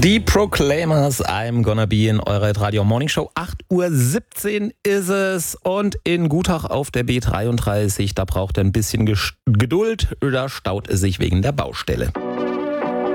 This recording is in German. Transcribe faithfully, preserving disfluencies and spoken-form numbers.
Die Proclaimers, I'm Gonna Be in eurer Radio Morning Show. acht Uhr siebzehn ist es und in Gutach auf der B dreiunddreißig, da braucht er ein bisschen Geduld, da staut es sich wegen der Baustelle.